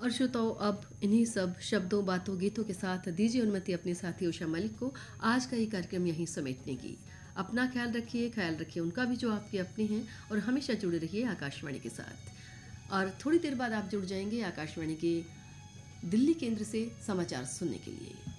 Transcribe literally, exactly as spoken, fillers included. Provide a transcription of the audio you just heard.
और श्रोताओं, अब इन्हीं सब शब्दों, बातों, गीतों के साथ दीजिए अनुमति अपने साथी उषा मलिक को आज का ये कार्यक्रम यहीं समेटने की। अपना ख्याल रखिए, ख्याल रखिए उनका भी जो आपके अपने हैं, और हमेशा जुड़े रहिए आकाशवाणी के साथ। और थोड़ी देर बाद आप जुड़ जाएंगे आकाशवाणी के दिल्ली केंद्र से समाचार सुनने के लिए।